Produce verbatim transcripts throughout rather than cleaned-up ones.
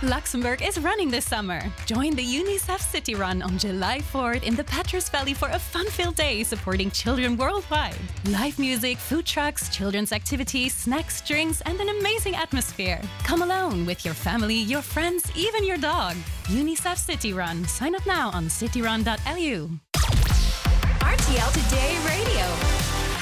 Luxembourg is running this summer. Join the UNICEF City Run on July fourth in the Patras Valley for a fun-filled day supporting children worldwide. Live music, food trucks, children's activities, snacks, drinks, and an amazing atmosphere. Come alone with your family, your friends, even your dog. UNICEF City Run. Sign up now on city run dot l u. R T L Today Radio.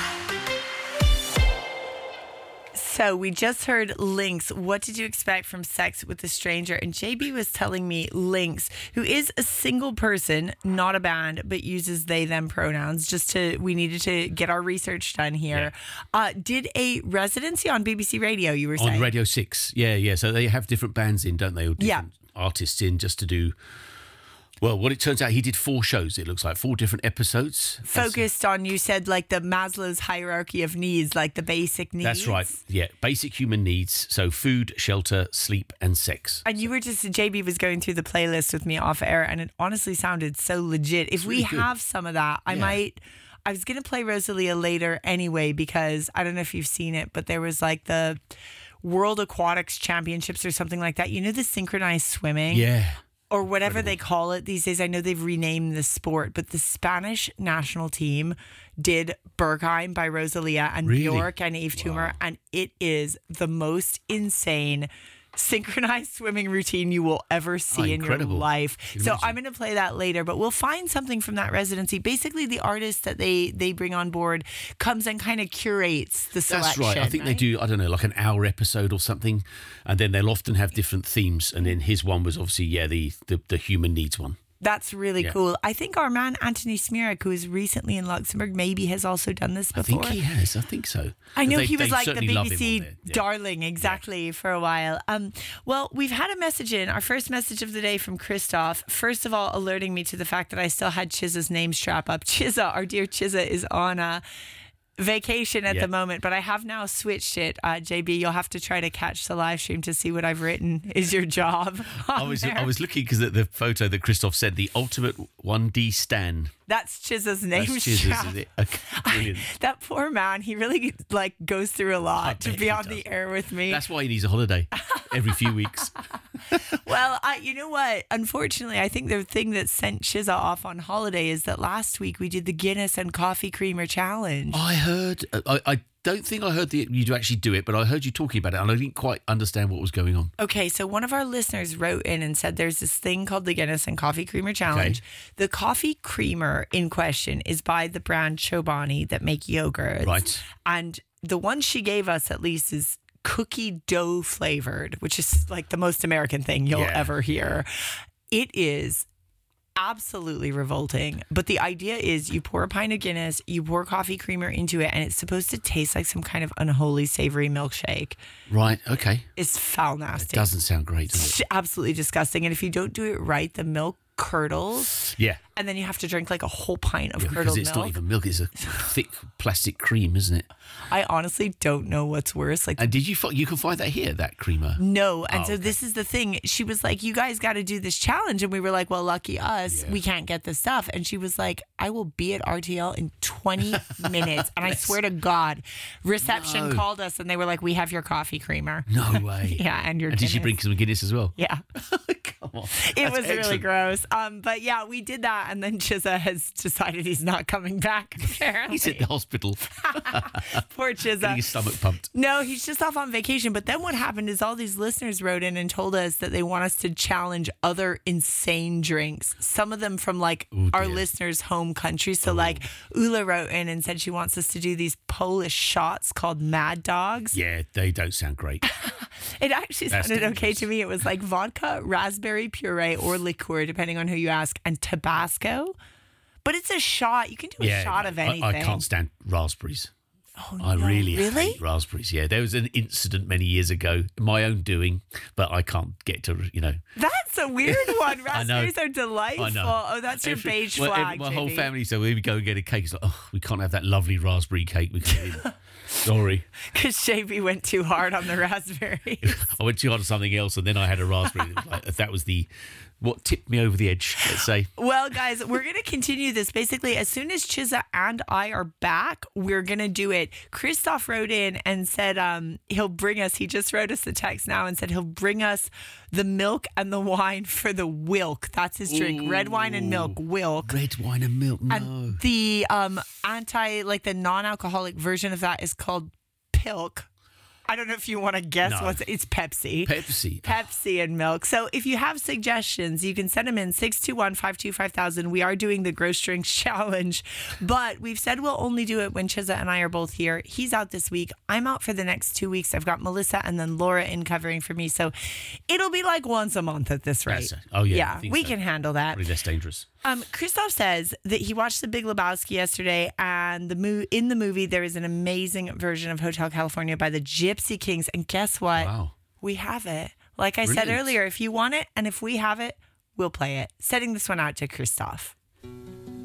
So we just heard Lynx. What did you expect from Sex with a Stranger? And J B was telling me Lynx, who is a single person, not a band, but uses they, them pronouns. Just to, we needed to get our research done here. Yeah. Uh, did a residency on B B C Radio, you were saying? On Radio six. Yeah, yeah. So they have different bands in, don't they? Or different yeah. artists in just to do... Well, what it turns out, he did four shows, it looks like, four different episodes. Focused on, you said, like the Maslow's hierarchy of needs, like the basic needs. That's right, yeah. Basic human needs. So food, shelter, sleep, and sex. And you were just, J B was going through the playlist with me off air, and it honestly sounded so legit. If we really have some of that, I yeah. might... I was going to play Rosalia later anyway, because I don't know if you've seen it, but there was like the World Aquatics Championships or something like that. You know, the synchronized swimming? Yeah. Or whatever Incredible. They call it these days. I know they've renamed the sport, but the Spanish national team did Bergheim by Rosalia and really? Bjork and Eve Tumer, wow. and it is the most insane synchronized swimming routine you will ever see oh, in your life. So imagine? I'm going to play that later, but we'll find something from that residency. Basically, the artist that they they bring on board comes and kind of curates the selection. That's right. I think right? they do, I don't know, like an hour episode or something, and then they'll often have different themes. And then his one was obviously, yeah, the the, the human needs one. That's really yeah. cool. I think our man Anthony Smirek, who is recently in Luxembourg, maybe has also done this before. I think he has. I think so. I know they, he was like the B B C yeah. darling, exactly, yeah. for a while. Um, well, we've had a message in, our first message of the day from Christoph. First of all, alerting me to the fact that I still had Chizza's name strap up. Chizza, our dear Chizza, is on a vacation at yeah. the moment, but I have now switched it. Uh, J B, you'll have to try to catch the live stream to see what I've written is your job. I was there. I was looking because the, the photo that Christoph said, the ultimate one D stan. That's Chizza's name That's strap. Chizza's, is it? Okay, brilliant. I, that poor man, he really like goes through a lot to be on does. the air with me. That's why he needs a holiday every few weeks. Well, I, you know what? Unfortunately, I think the thing that sent Chizza off on holiday is that last week we did the Guinness and Coffee Creamer Challenge. I heard, I, I don't think I heard the, you actually do it, but I heard you talking about it and I didn't quite understand what was going on. Okay, so one of our listeners wrote in and said there's this thing called the Guinness and Coffee Creamer Challenge. Okay. The coffee creamer in question is by the brand Chobani that make yogurts. Right. And the one she gave us at least is cookie dough flavored, which is like the most American thing you'll yeah. ever hear. It is absolutely revolting. But the idea is you pour a pint of Guinness, you pour coffee creamer into it, and it's supposed to taste like some kind of unholy savory milkshake. Right, okay. It's foul nasty. It doesn't sound great, does it? It's absolutely disgusting. And if you don't do it right, the milk curdles. Yeah. And then you have to drink like a whole pint of yeah, curdled because it's milk. not even milk, it's a thick plastic cream, isn't it? I honestly don't know what's worse. Like, and did you find, you can find that here, that creamer? No. And oh, so okay. this is the thing. She was like, you guys got to do this challenge. And we were like, well, lucky us, yeah. we can't get the stuff. And she was like, I will be at R T L in twenty minutes. And I swear to God, reception no. called us and they were like, we have your coffee creamer. No way. yeah. And your And Guinness. did she bring some Guinness as well? Yeah. Come on. It That's was excellent. really gross. Um, but yeah, we did that. And then Chizza has decided he's not coming back, apparently. He's at the hospital. Poor Chizza. Getting his stomach pumped. No, he's just off on vacation. But then what happened is all these listeners wrote in and told us that they want us to challenge other insane drinks. Some of them from like Ooh, our dear. listeners' home country. So oh. like Ula wrote in and said she wants us to do these Polish shots called Mad Dogs. Yeah, they don't sound great. It actually That's sounded dangerous. okay to me. It was like vodka, raspberry puree, or liqueur, depending on who you ask, and Tabasco. But it's a shot. You can do a yeah, shot of I- anything. I, can't stand raspberries. Oh, I no, really, really? hate raspberries. Yeah, there was an incident many years ago, my own doing, but I can't get to, you know. That's a weird one. I know. Raspberries are delightful. I know. Oh, that's your Every- beige well, flag, every- My J B. whole family said, well, we go and get a cake. It's like, oh, we can't have that lovely raspberry cake. We can't. Sorry. Because J B went too hard on the raspberries. I went too hard on something else, and then I had a raspberry. It was like, that was the what tipped me over the edge, let's say. Well, guys, we're going to continue this. Basically, as soon as Chizza and I are back, we're going to do it. Christoph wrote in and said um, he'll bring us, he just wrote us the text now and said he'll bring us the milk and the wine for the Wilk. That's his drink. Red wine and milk, Wilk. Red wine and milk, no. And the um, anti, like the non-alcoholic version of that is called Pilk. I don't know if you want to guess No. what's it's Pepsi. Pepsi. Pepsi and milk. So if you have suggestions, you can send them in six two one, five two five thousand. We are doing the Gross Drinks Challenge, but we've said we'll only do it when Chizza and I are both here. He's out this week. I'm out for the next two weeks. I've got Melissa and then Laura in covering for me. So it'll be like once a month at this rate. That's it. Oh, yeah, I Yeah, think we so. can handle that. Probably less dangerous. Um, Christoph says that he watched The Big Lebowski yesterday, and the mo- in the movie there is an amazing version of Hotel California by the Gypsy Kings. And guess what? Wow. We have it. Like I said Brilliant. earlier, if you want it and if we have it, we'll play it. Sending this one out to Christoph.